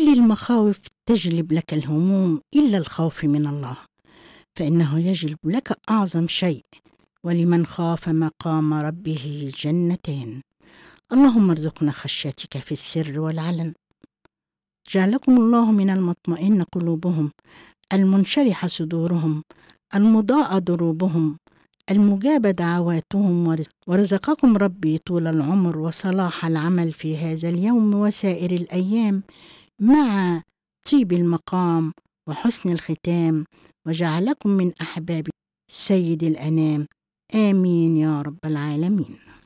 كل المخاوف تجلب لك الهموم إلا الخوف من الله، فإنه يجلب لك أعظم شيء. ولمن خاف مقام ربه جنتين. اللهم ارزقنا خشيتك في السر والعلن. جعلكم الله من المطمئن قلوبهم، المنشرح صدورهم، المضاء دروبهم، المجاب دعواتهم، ورزقكم ربي طول العمر وصلاح العمل في هذا اليوم وسائر الأيام، مع طيب المقام وحسن الختام، وجعلكم من أحباب سيد الأنام. آمين يا رب العالمين.